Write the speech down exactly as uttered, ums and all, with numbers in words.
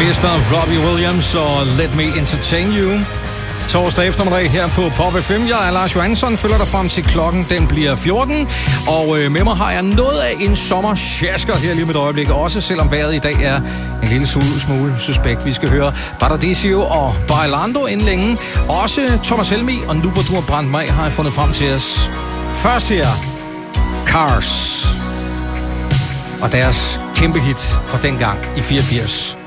mister Robbie Williams og Let Me Entertain You. Torsdag eftermiddag her på Pop F M. Jeg er Lars Johansson, følger dig frem til klokken. Den bliver fjorten. Og øh, med mig har jeg noget af en sommersjasker her lige med et øjeblik. Også selvom vejret i dag er en lille smule suspekt. Vi skal høre Paradisio og Bailando inden længe. Også Thomas Helmi og Nu hvor du har brændt mig har jeg fundet frem til os. Først her Cars og deres kæmpe hit fra dengang i fireogfirs.